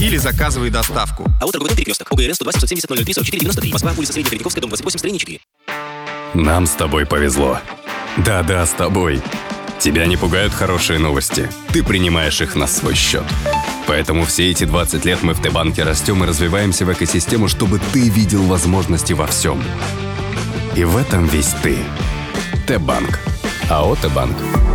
или заказывай доставку. АО «Торговый дом Перекресток». ОГРН 102 770 003 44 93. Москва, улица Средняя Третьяковская, дом 28, строение 4. Нам с тобой повезло. Да-да, с тобой. Тебя не пугают хорошие новости. Ты принимаешь их на свой счет. Поэтому все эти 20 лет мы в Т-банке растем и развиваемся в экосистему, чтобы ты видел возможности во всем. И в этом весь ты. Т-банк. АО «Т-банк».